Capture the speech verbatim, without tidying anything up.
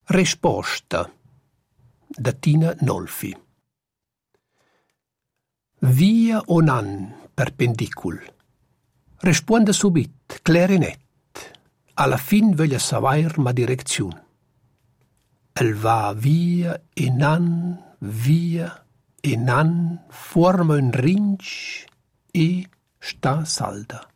Risposta da Tina Nolfi. Via o nan perpendicul. Risponde subit, clarinet. Alla fin voglia savoir ma direzione. El va via e nan, via e nan, forma un rinch e sta salda.